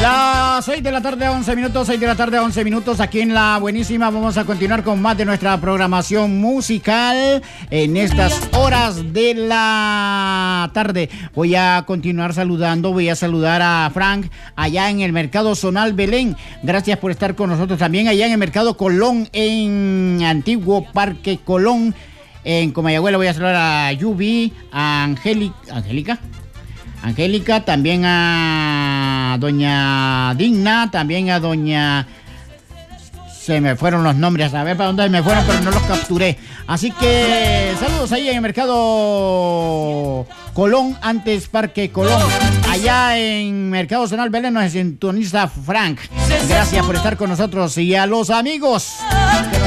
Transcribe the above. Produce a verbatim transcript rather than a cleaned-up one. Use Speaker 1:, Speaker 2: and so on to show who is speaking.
Speaker 1: Las seis de la tarde, once minutos, seis de la tarde, once minutos, aquí en La Buenísima. Vamos a continuar con más de nuestra programación musical en estas horas de la tarde. Voy a continuar saludando, voy a saludar a Frank allá en el Mercado Zonal Belén. Gracias por estar con nosotros también allá en el Mercado Colón, en Antiguo Parque Colón. En Comayagüela voy a saludar a Yubi, a Angélica, Angélica, Angélica, también a doña Digna, también a doña... Se me fueron los nombres, a ver para dónde me fueron, pero no los capturé. Así que saludos ahí en el Mercado Colón, antes Parque Colón. Allá en Mercado Zonal Belén nos sintoniza Frank. Gracias por estar con nosotros y a los amigos.